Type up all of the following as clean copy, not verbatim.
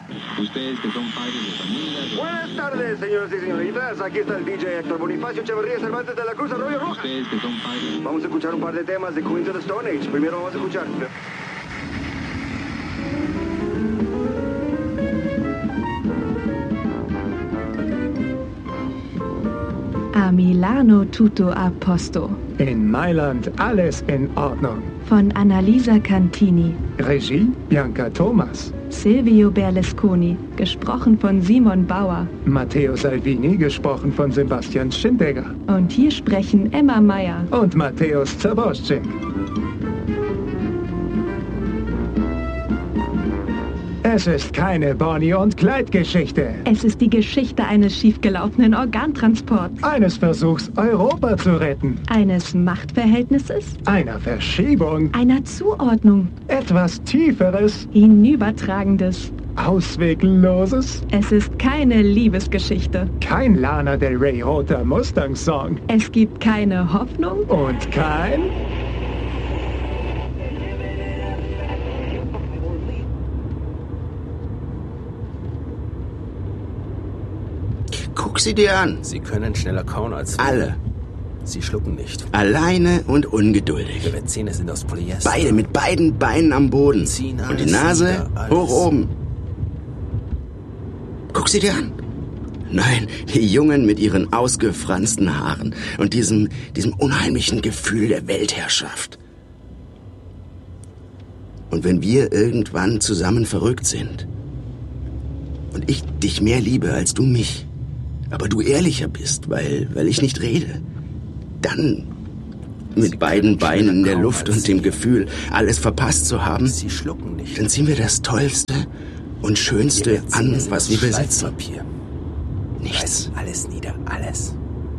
Buenas tardes, señores y señoritas. Aquí está el DJ Héctor Bonifacio Echeverría Cervantes de la Cruz Arroyo Roja. Vamos a escuchar un par de temas de Queens of the Stone Age. Primero vamos a escuchar... A Milano tutto a posto. In Mailand alles in Ordnung. Von Annalisa Cantini. Regie Bianca Thomas. Silvio Berlusconi, gesprochen von Simon Bauer. Matteo Salvini, gesprochen von Sebastian Schindegger. Und hier sprechen Emma Meyer. Und Matthäus Zaborszczyk. Es ist keine Bonnie- und Clyde-Geschichte. Es ist die Geschichte eines schiefgelaufenen Organtransports. Eines Versuchs, Europa zu retten. Eines Machtverhältnisses. Einer Verschiebung. Einer Zuordnung. Etwas Tieferes. Hinübertragendes. Auswegloses. Es ist keine Liebesgeschichte. Kein Lana Del Rey roter Mustang-Song. Es gibt keine Hoffnung. Und kein... Guck sie dir an. Sie können schneller kauen als wir. Alle. Sie schlucken nicht. Alleine und ungeduldig. Ihre Zähne sind aus Polyester. Beide mit beiden Beinen am Boden. Ziehen und die alles Nase nieder, hoch oben. Guck sie dir an. Nein, die Jungen mit ihren ausgefransten Haaren und diesem unheimlichen Gefühl der Weltherrschaft. Und wenn wir irgendwann zusammen verrückt sind und ich dich mehr liebe als du mich, aber du ehrlicher bist, weil ich nicht rede, dann mit beiden Beinen in der Luft und dem Gefühl, alles verpasst zu haben, Sie schlucken nicht. dann ziehen wir das Tollste und Schönste an, was wir besitzen. Nichts. Alles nieder, alles.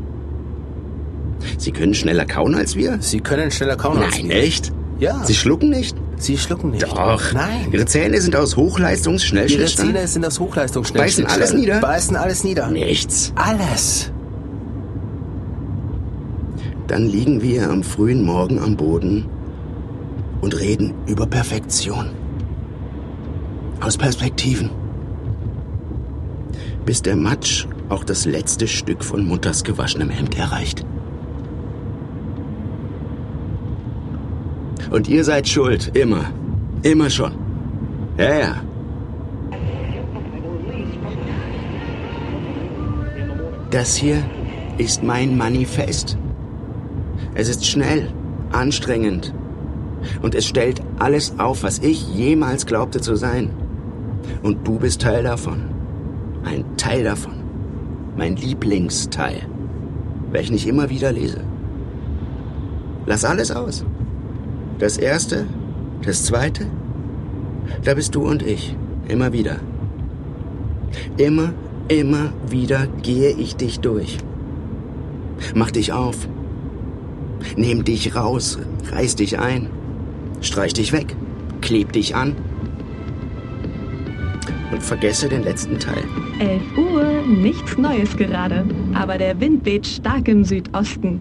Sie können schneller kauen als wir? Sie können schneller kauen als Nein, wir. echt? Ja. Sie schlucken nicht? Sie schlucken nicht. Doch. Nein. Ihre Zähne sind aus Hochleistungsschnellschnittstahl? Ihre Zähne sind aus Hochleistungsschnellschnittstahl. Beißen alles nieder? Beißen alles nieder. Nichts. Alles. Dann liegen wir am frühen Morgen am Boden und reden über Perfektion. Aus Perspektiven. Bis der Matsch auch das letzte Stück von Mutters gewaschenem Hemd erreicht. Und ihr seid schuld, immer. Immer schon. Ja, ja. Das hier ist mein Manifest. Es ist schnell, anstrengend. Und es stellt alles auf, was ich jemals glaubte zu sein. Und du bist Teil davon. Ein Teil davon. Mein Lieblingsteil. Welchen ich immer wieder lese. Lass alles aus. Das erste, das zweite, da bist du und ich. Immer wieder. Immer wieder gehe ich dich durch. Mach dich auf. Nehm dich raus. Reiß dich ein. Streich dich weg. Kleb dich an. Und vergesse den letzten Teil. 11 Uhr, nichts Neues gerade. Aber der Wind weht stark im Südosten.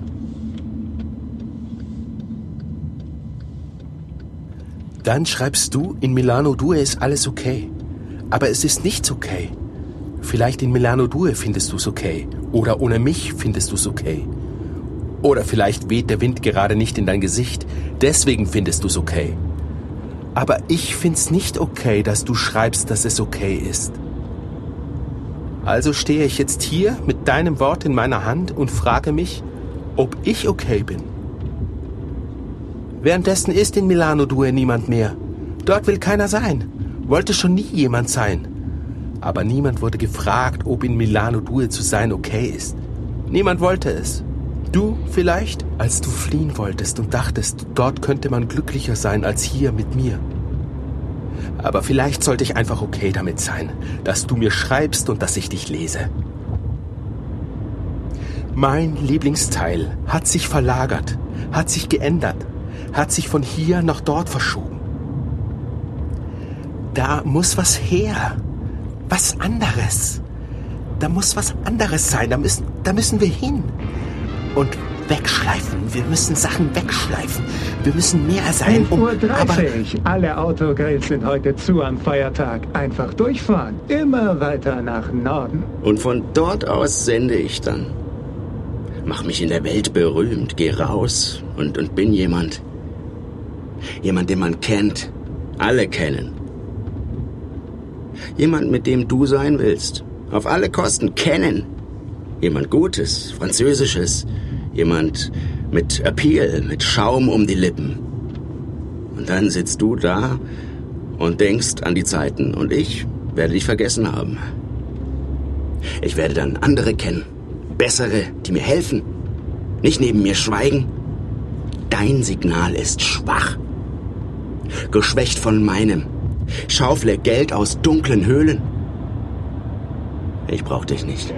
Dann schreibst du, in Milano Due ist alles okay. Aber es ist nichts okay. Vielleicht in Milano Due findest du's okay. Oder ohne mich findest du's okay. Oder vielleicht weht der Wind gerade nicht in dein Gesicht. Deswegen findest du's okay. Aber ich find's nicht okay, dass du schreibst, dass es okay ist. Also stehe ich jetzt hier mit deinem Wort in meiner Hand und frage mich, ob ich okay bin. Währenddessen ist in Milano Due niemand mehr. Dort will keiner sein. Wollte schon nie jemand sein. Aber niemand wurde gefragt, ob in Milano Due zu sein okay ist. Niemand wollte es. Du vielleicht, als du fliehen wolltest und dachtest, dort könnte man glücklicher sein als hier mit mir. Aber vielleicht sollte ich einfach okay damit sein, dass du mir schreibst und dass ich dich lese. Mein Lieblingsteil hat sich verlagert, hat sich geändert, hat sich von hier nach dort verschoben. Da muss was her, was anderes. Da muss was anderes sein, da müssen wir hin. Und wegschleifen. Wir müssen Sachen wegschleifen. Wir müssen mehr sein, 11:30 Uhr. Alle Autogrills sind heute zu am Feiertag. Einfach durchfahren. Immer weiter nach Norden. Und von dort aus sende ich dann. Mach mich in der Welt berühmt. Geh raus und bin jemand. Jemand, den man kennt. Alle kennen. Jemand, mit dem du sein willst. Auf alle Kosten kennen. Jemand Gutes, Französisches. Jemand mit Appeal, mit Schaum um die Lippen. Und dann sitzt du da und denkst an die Zeiten. Und ich werde dich vergessen haben. Ich werde dann andere kennen. Bessere, die mir helfen. Nicht neben mir schweigen. Dein Signal ist schwach. Geschwächt von meinem. Schaufle Geld aus dunklen Höhlen. Ich brauch dich nicht.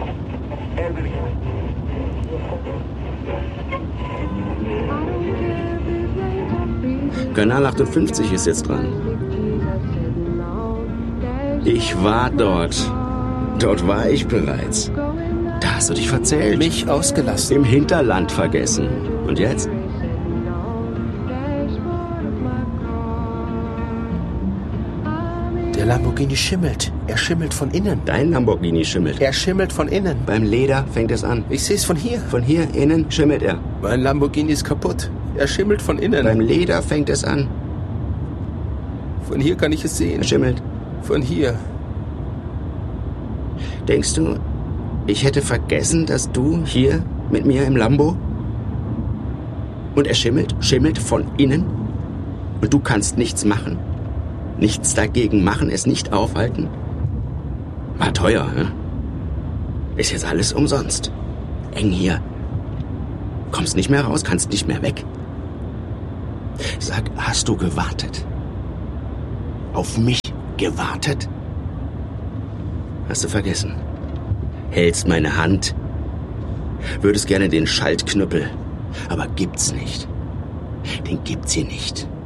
Kanal 58 ist jetzt dran. Ich war dort. Dort war ich bereits. Da hast du dich verzählt. Mich ausgelassen. Im Hinterland vergessen. Und jetzt? Der Lamborghini schimmelt. Er schimmelt von innen. Dein Lamborghini schimmelt. Er schimmelt von innen. Beim Leder fängt es an. Ich sehe es von hier. Von hier innen schimmelt er. Mein Lamborghini ist kaputt. Er schimmelt von innen. Beim Leder fängt es an. Von hier kann ich es sehen. Er schimmelt. Von hier. Denkst du, ich hätte vergessen, dass du hier mit mir im Lambo? Und er schimmelt von innen? Und du kannst nichts machen? Nichts dagegen machen, es nicht aufhalten? War teuer, ne? Ist jetzt alles umsonst. Eng hier. Kommst nicht mehr raus, kannst nicht mehr weg. Sag, hast du gewartet? Auf mich gewartet? Hast du vergessen? Hältst meine Hand. Würdest gerne den Schaltknüppel. Aber gibt's nicht. Den gibt's hier nicht.